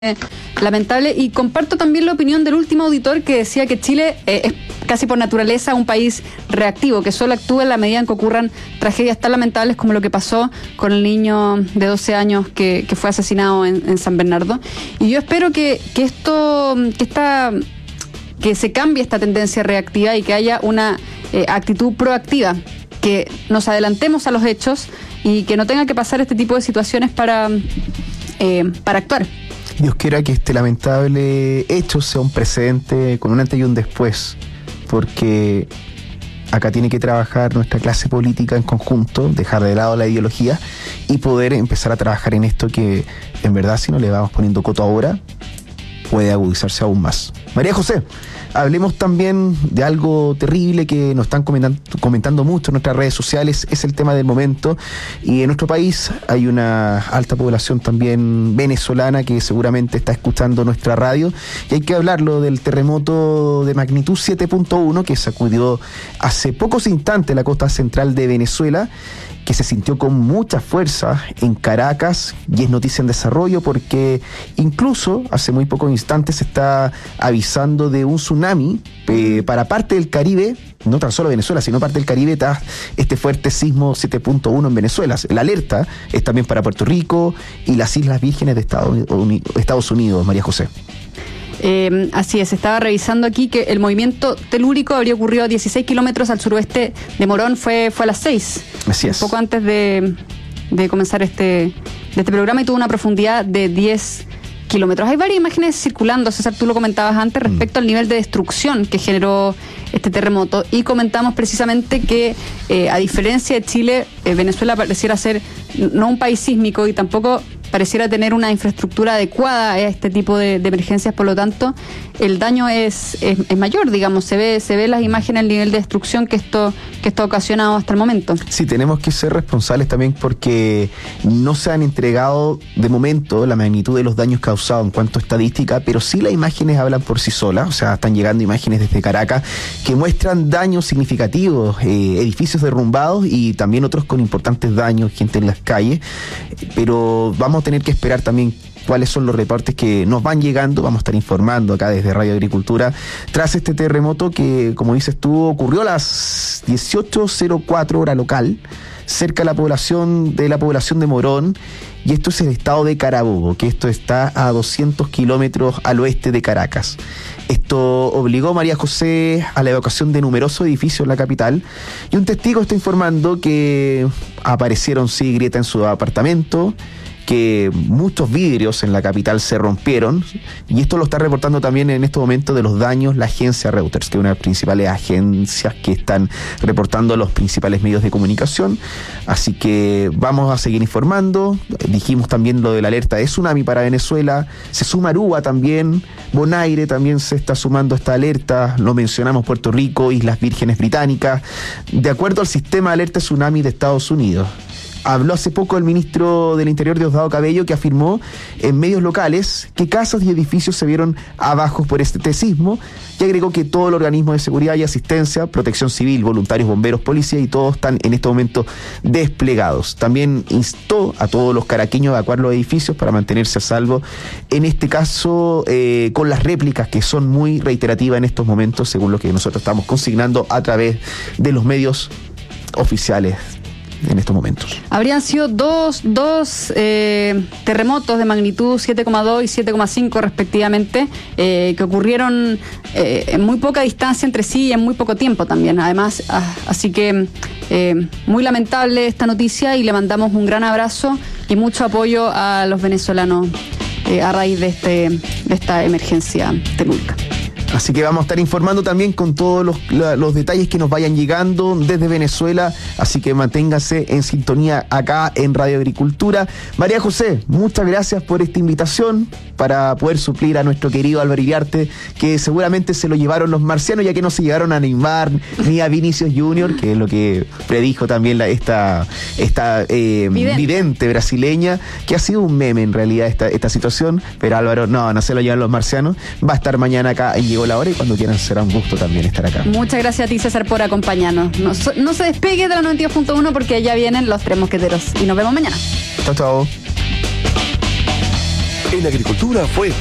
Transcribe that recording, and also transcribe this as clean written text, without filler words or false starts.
lamentable, y comparto también la opinión del último auditor que decía que Chile es casi por naturaleza un país reactivo, que solo actúa en la medida en que ocurran tragedias tan lamentables como lo que pasó con el niño de 12 años que fue asesinado en San Bernardo. Y yo espero que se cambie esta tendencia reactiva y que haya una actitud proactiva, que nos adelantemos a los hechos y que no tenga que pasar este tipo de situaciones para actuar. Dios quiera que este lamentable hecho sea un precedente con un antes y un después, porque acá tiene que trabajar nuestra clase política en conjunto, dejar de lado la ideología y poder empezar a trabajar en esto que, en verdad, si no le vamos poniendo coto ahora, puede agudizarse aún más. María José, hablemos también de algo terrible que nos están comentando mucho en nuestras redes sociales, es el tema del momento, y en nuestro país hay una alta población también venezolana que seguramente está escuchando nuestra radio, y hay que hablarlo del terremoto de magnitud 7.1 que sacudió hace pocos instantes la costa central de Venezuela, que se sintió con mucha fuerza en Caracas, y es noticia en desarrollo porque incluso hace muy pocos instantes se está avisando de un tsunami para parte del Caribe, no tan solo Venezuela, sino parte del Caribe, tras este fuerte sismo 7.1 en Venezuela. La alerta es también para Puerto Rico y las Islas Vírgenes de Estados Unidos, María José. Así es, estaba revisando aquí que el movimiento telúrico habría ocurrido a 16 kilómetros al suroeste de Morón, fue a las 6. Así es. Un poco antes de comenzar este programa, y tuvo una profundidad de 10 kilómetros. Hay varias imágenes circulando, César, tú lo comentabas antes, respecto al nivel de destrucción que generó este terremoto, y comentamos precisamente que a diferencia de Chile, Venezuela pareciera ser no un país sísmico y tampoco pareciera tener una infraestructura adecuada a este tipo de emergencias, por lo tanto el daño es mayor, digamos, se ve en las imágenes el nivel de destrucción que esto ha ocasionado hasta el momento. Sí, tenemos que ser responsables también porque no se han entregado de momento la magnitud de los daños causados en cuanto a estadística, pero sí las imágenes hablan por sí solas, o sea, están llegando imágenes desde Caracas que muestran daños significativos, edificios derrumbados y también otros con importantes daños, gente en las calles, pero vamos a tener que esperar también cuáles son los reportes que nos van llegando. Vamos a estar informando acá desde Radio Agricultura tras este terremoto que, como dices tú, ocurrió a las 18:04 hora local, cerca de la población de Morón, y esto es el estado de Carabobo, que esto está a 200 kilómetros al oeste de Caracas. Esto obligó, María José, a la evacuación de numerosos edificios en la capital, y un testigo está informando que aparecieron grietas en su apartamento, que muchos vidrios en la capital se rompieron, y esto lo está reportando también en este momento de los daños la agencia Reuters, que es una de las principales agencias que están reportando los principales medios de comunicación. Así que vamos a seguir informando. Dijimos también lo de la alerta de tsunami para Venezuela, se suma Aruba también, Bonaire también se está sumando a esta alerta, lo mencionamos, Puerto Rico, Islas Vírgenes Británicas, de acuerdo al sistema de alerta tsunami de Estados Unidos. Habló hace poco el ministro del Interior, Diosdado Cabello, que afirmó en medios locales que casas y edificios se vieron abajo por este sismo, y agregó que todo el organismo de seguridad y asistencia, protección civil, voluntarios, bomberos, policía y todos están en este momento desplegados. También instó a todos los caraqueños a evacuar los edificios para mantenerse a salvo, en este caso con las réplicas que son muy reiterativas en estos momentos, según lo que nosotros estamos consignando a través de los medios oficiales en estos momentos. Habrían sido dos terremotos de magnitud 7,2 y 7,5 respectivamente, que ocurrieron en muy poca distancia entre sí y en muy poco tiempo también, además, así que muy lamentable esta noticia, y le mandamos un gran abrazo y mucho apoyo a los venezolanos a raíz de esta emergencia telúrica. Así que vamos a estar informando también con todos los detalles que nos vayan llegando desde Venezuela, así que manténgase en sintonía acá en Radio Agricultura. María José, muchas gracias por esta invitación para poder suplir a nuestro querido Álvaro Iriarte, que seguramente se lo llevaron los marcianos, ya que no se llegaron a Neymar ni a Vinicius Junior, que es lo que predijo también esta vidente brasileña, que ha sido un meme en realidad esta situación, pero Álvaro, no se lo llevan los marcianos, va a estar mañana acá en Llegó la Hora, y cuando quieran será un gusto también estar acá. Muchas gracias a ti, César, por acompañarnos. No se despegue de la 92.1 porque ya vienen los Tres Mosqueteros, y nos vemos mañana. Chao, chao. En agricultura fue